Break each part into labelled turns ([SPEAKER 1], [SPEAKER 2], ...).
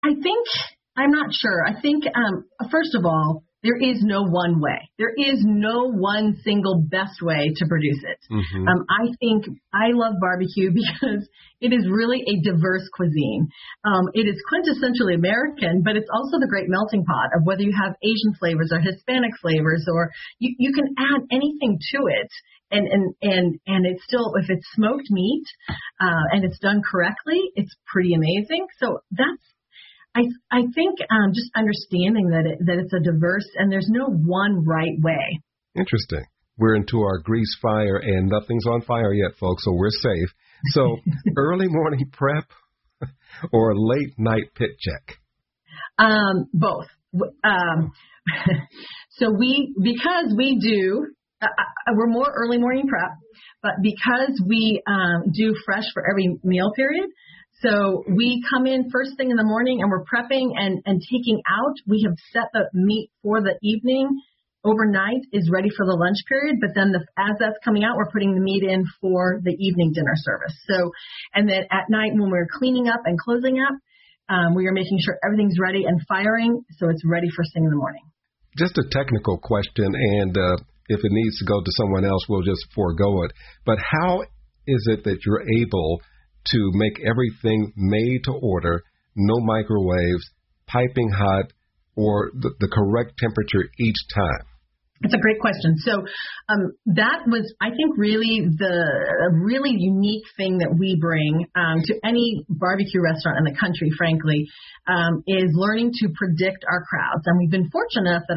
[SPEAKER 1] I'm not sure. I think, first of all, there is no one way. There is no one single best way to produce it.
[SPEAKER 2] Mm-hmm.
[SPEAKER 1] I think I love barbecue because it is really a diverse cuisine. It is quintessentially American, but it's also the great melting pot of whether you have Asian flavors or Hispanic flavors, or you can add anything to it. And it's still, if it's smoked meat, and it's done correctly, it's pretty amazing. So I think just understanding that it's a diverse and there's no one right way.
[SPEAKER 2] Interesting. We're into our grease fire and nothing's on fire yet, folks, so we're safe. So early morning prep or late night pit check?
[SPEAKER 1] Both. So because we do, we're more early morning prep, but because we do fresh for every meal period, so we come in first thing in the morning and we're prepping and taking out. We have set the meat for the evening overnight is ready for the lunch period. But then as that's coming out, we're putting the meat in for the evening dinner service. So, and then at night when we're cleaning up and closing up, we are making sure everything's ready and firing. So it's ready first thing in the morning.
[SPEAKER 2] Just a technical question. And if it needs to go to someone else, we'll just forego it. But how is it that you're able to make everything made to order, no microwaves, piping hot, or the correct temperature each time?
[SPEAKER 1] It's a great question. So that was, I think, really a really unique thing that we bring to any barbecue restaurant in the country, frankly, is learning to predict our crowds. And we've been fortunate enough that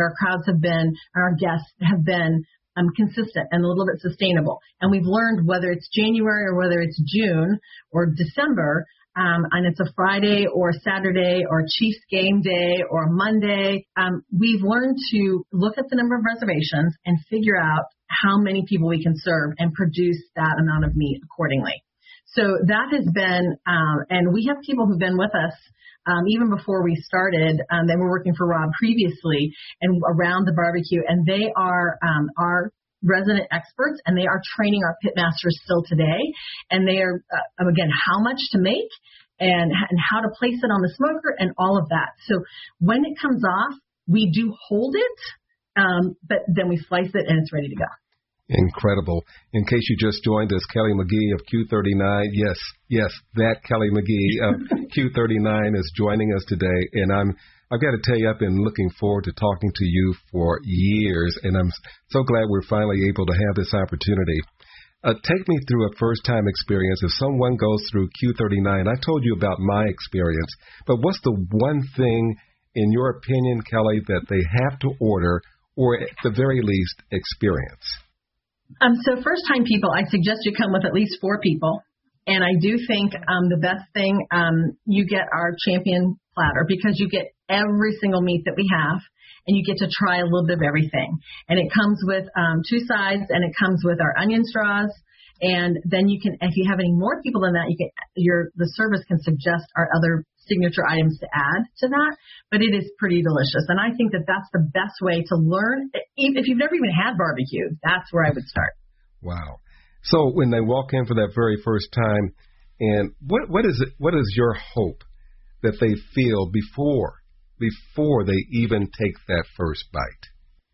[SPEAKER 1] our guests have been consistent and a little bit sustainable. And we've learned whether it's January or whether it's June or December, and it's a Friday or a Saturday or a Chiefs game day or a Monday, we've learned to look at the number of reservations and figure out how many people we can serve and produce that amount of meat accordingly. So that has been, and we have people who've been with us even before we started, they were working for Rob previously and around the barbecue, and they are our resident experts, and they are training our pit masters still today. And they are, again, how much to make and how to place it on the smoker and all of that. So when it comes off, we do hold it, but then we slice it and it's ready to go.
[SPEAKER 2] Incredible. In case you just joined us, Kelly McGee of Q39. Yes, that Kelly McGee of Q39 is joining us today. And I've got to tell you, I've been looking forward to talking to you for years, and I'm so glad we're finally able to have this opportunity. Take me through a first-time experience. If someone goes through Q39, I told you about my experience, but what's the one thing, in your opinion, Kelly, that they have to order or at the very least experience?
[SPEAKER 1] So first-time people, I suggest you come with at least 4 people. And I do think the best thing, you get our champion platter because you get every single meat that we have, and you get to try a little bit of everything. And it comes with 2 sides, and it comes with our onion straws. And then you can, if you have any more people than that, the service can suggest our other signature items to add to that. But it is pretty delicious. And I think that that's the best way to learn. If you've never even had barbecue, that's where I would start.
[SPEAKER 2] Wow. So when they walk in for that very first time, and what is your hope that they feel before they even take that first bite?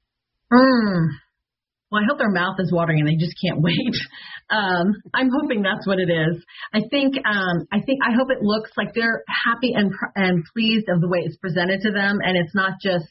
[SPEAKER 1] Well, I hope their mouth is watering and they just can't wait. I'm hoping that's what it is. I hope it looks like they're happy and pleased of the way it's presented to them, and it's not just.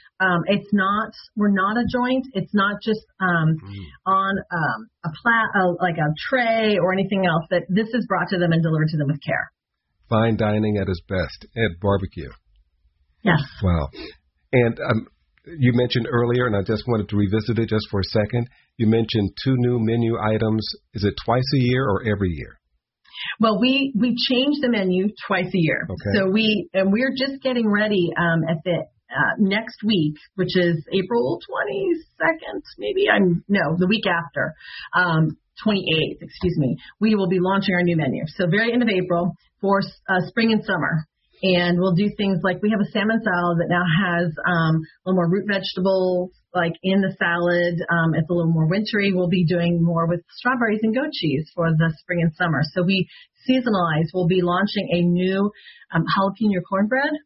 [SPEAKER 1] We're not a joint. It's not just on like a tray or anything else. That this is brought to them and delivered to them with care.
[SPEAKER 2] Fine dining at its best at barbecue.
[SPEAKER 1] Yes.
[SPEAKER 2] Wow. And you mentioned earlier, and I just wanted to revisit it just for a second. You mentioned 2 new menu items. Is it twice a year or every year?
[SPEAKER 1] Well, we change the menu twice a year.
[SPEAKER 2] Okay.
[SPEAKER 1] So we're just getting ready at the next week, which is April 22nd, the week after, 28th, excuse me. We will be launching our new menu. So very end of April for spring and summer. And we'll do things like we have a salmon salad that now has a little more root vegetables like in the salad. It's a little more wintry. We'll be doing more with strawberries and goat cheese for the spring and summer. So we seasonalize. We'll be launching a new jalapeno cornbread